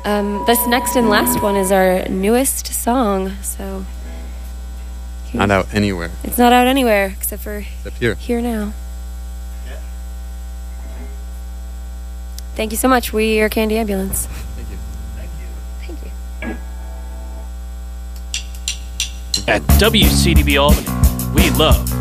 This next and last one is our newest song, so... Not out anywhere. It's not out anywhere, except here. Here now. Thank you so much. We are Candy Ambulance. Thank you. Thank you. At WCDB Albany, we love